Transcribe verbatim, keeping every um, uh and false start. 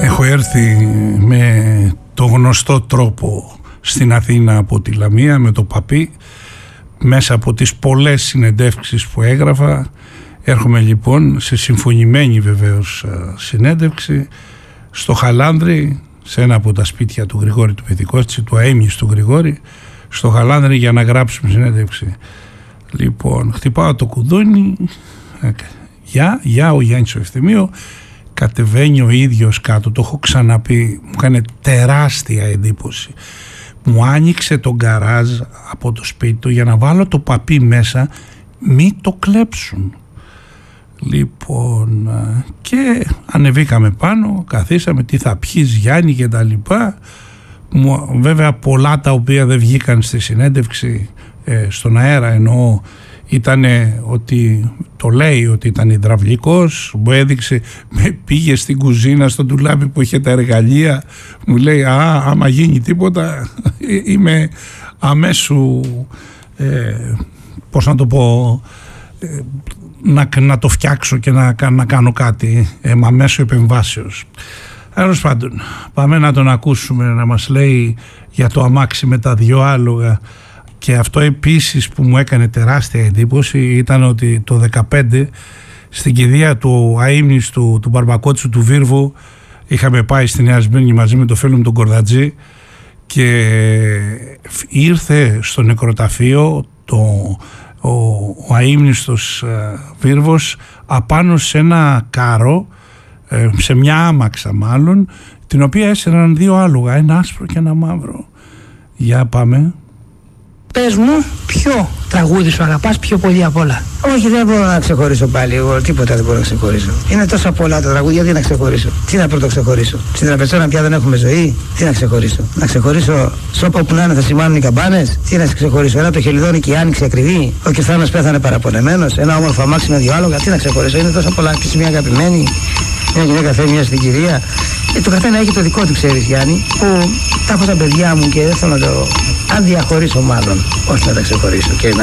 Έχω έρθει με το γνωστό τρόπο στην Αθήνα από τη Λαμία, με το Παπί, μέσα από τις πολλές συνεντεύξεις που έγραφα. Έρχομαι λοιπόν σε συμφωνημένη βεβαίως συνέντευξη στο Χαλάνδρι, σε ένα από τα σπίτια του Γρηγόρη του Πετικόστη, του αείμνης του Γρηγόρη, στο Χαλάνδρι, για να γράψουμε συνέντευξη. Λοιπόν, χτυπάω το κουδούνι, γεια, γεια, ο Γιάννης ο Ευθυμίου. Κατεβαίνει ο ίδιος κάτω, το έχω ξαναπεί, μου έκανε τεράστια εντύπωση. Μου άνοιξε τον γκαράζ από το σπίτι του για να βάλω το Παπί μέσα, μη το κλέψουν. Λοιπόν, και ανεβήκαμε πάνω, καθίσαμε, τι θα πιείς Γιάννη και τα λοιπά. Βέβαια πολλά τα οποία δεν βγήκαν στη συνέντευξη, ε, στον αέρα εννοώ, ήτανε ότι το λέει ότι ήταν υδραυλικός, μου έδειξε, με πήγε στην κουζίνα, στο ντουλάπι που είχε τα εργαλεία, μου λέει α, άμα γίνει τίποτα είμαι αμέσου, ε, πώς να το πω, ε, να, να το φτιάξω και να, να κάνω κάτι, ε, μα μέσω επεμβάσεως. Τέλος πάντων, πάμε να τον ακούσουμε να μας λέει για το αμάξι με τα δυο άλογα. Και αυτό επίσης που μου έκανε τεράστια εντύπωση ήταν ότι το δεκαπέντε στην κηδεία του αείμνης του, του Μπαρμπακότσου του Βίρβου είχαμε πάει στη Νέα Σμύρνη μαζί με το φίλο μου τον Κορδατζή και ήρθε στο νεκροταφείο το, ο, ο αείμνηστος Βίρβος απάνω σε ένα κάρο, σε μια άμαξα μάλλον, την οποία έσαιρναν δύο άλογα, ένα άσπρο και ένα μαύρο. Για πάμε. Πες μου, ποιο τραγούδι σου αγαπάς πιο πολύ απ' όλα? Όχι, δεν μπορώ να ξεχωρίσω πάλι. Εγώ τίποτα δεν μπορώ να ξεχωρίσω. Είναι τόσα πολλά τα τραγούδια, τι να ξεχωρίσω. Τι να πρώτο ξεχωρίσω. Στην τραπεζόνα πια δεν έχουμε ζωή. Τι να ξεχωρίσω. Να ξεχωρίσω σώπα που να είναι θα σημάνουν οι καμπάνες. Τι να ξεχωρίσω. Ένα το χελιδόνι και η άνοιξη ακριβή. Ο Κιθάνος πέθανε παραπονεμένος. Ένα όμορφο αμάξι με δύο άλογα. Τι να ξεχωρίσω. Είναι τόσα πολλά. Και μια αγαπημένη. Μια γυναίκα θέλει μια στην κυρία. Ε, το καθένα έχει το δικό του, ξέρεις Γιάννη, που τα έχω τα παιδιά μου και δεν θέλω να το. Αν διαχωρίσω, μάλλον, όχι να τα ξεχωρίσω και να